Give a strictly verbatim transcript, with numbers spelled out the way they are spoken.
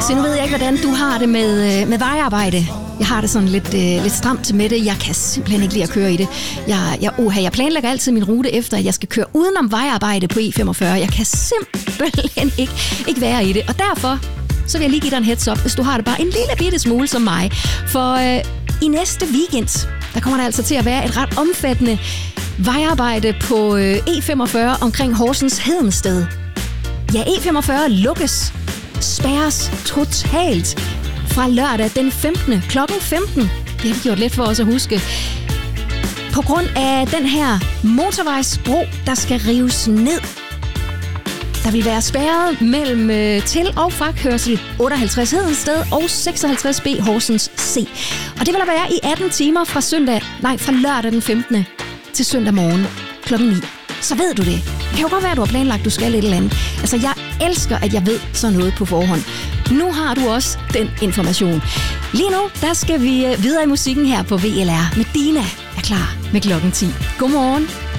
Se, nu ved jeg ikke, hvordan du har det med, med vejarbejde. Jeg har det sådan lidt, øh, lidt stramt med det. Jeg kan simpelthen ikke lide at køre i det. Jeg, jeg, oha, jeg planlægger altid min rute efter, at jeg skal køre udenom vejarbejde på E femogfyrre. Jeg kan simpelthen ikke, ikke være i det. Og derfor så vil jeg lige give dig en heads up, hvis du har det bare en lille bitte smule som mig. For øh, i næste weekend, der kommer der altså til at være et ret omfattende vejarbejde på øh, E femogfyrre omkring Horsens Hedensted. Ja, E femogfyrre lukkes, spærres totalt fra lørdag den femtende klokken femten. Det har vi gjort let for os at huske. På grund af den her motorvejsbro, der skal rives ned. Der vil være spærret mellem øh, til- og frakørsel otteoghalvtreds Hedensted og seksoghalvtreds B Horsens C. Og det vil der være i atten timer fra søndag, nej, fra lørdag den femtende til søndag morgen klokken ni. Så ved du det. Det kan jo godt være, at du har planlagt, at du skal et eller andet. Altså, jeg elsker, at jeg ved sådan noget på forhånd. Nu har du også den information. Lige nu, der skal vi videre i musikken her på V L R. Med Dina er klar med klokken ti. Godmorgen.